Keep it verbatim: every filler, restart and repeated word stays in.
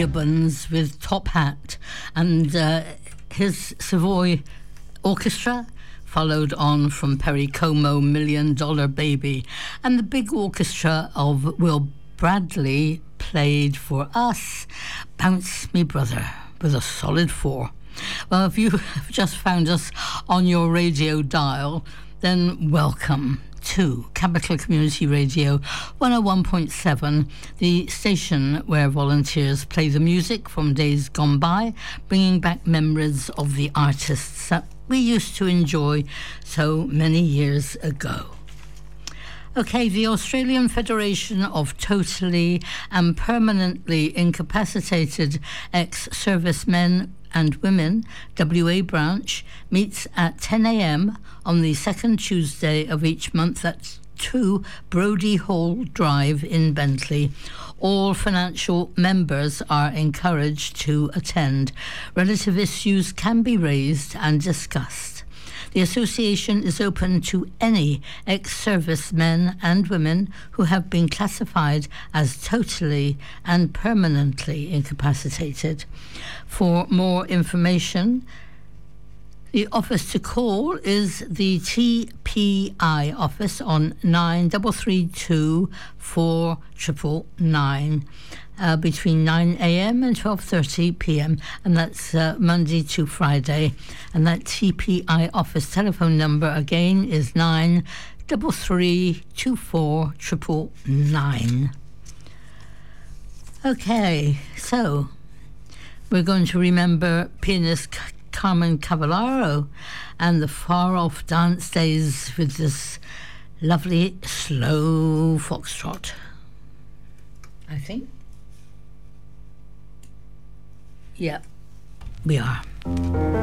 Gibbons with Top Hat, and uh, his Savoy Orchestra followed on from Perry Como, Million Dollar Baby, and the big orchestra of Will Bradley played for us Bounce Me Brother with a solid four. Well, if you have just found us on your radio dial, then welcome to Capital Community Radio one oh one point seven, the station where volunteers play the music from days gone by, bringing back memories of the artists that we used to enjoy so many years ago. Okay, the Australian Federation of Totally and Permanently Incapacitated Ex-Servicemen and Women, W A branch, meets at ten a.m. on the second Tuesday of each month at two Brodie Hall Drive in Bentley. All financial members are encouraged to attend. Relative issues can be raised and discussed. The association is open to any ex-servicemen and women who have been classified as totally and permanently incapacitated. For more information, the office to call is the T P I office on nine three three two, four nine nine nine uh, between nine a.m. and twelve thirty p.m. and that's uh, Monday to Friday. And that T P I office telephone number again is nine three three two, four nine nine nine. Okay, so we're going to remember pianist Carmen Cavallaro and the far-off dance days with this lovely slow foxtrot, I think. Yeah, we are.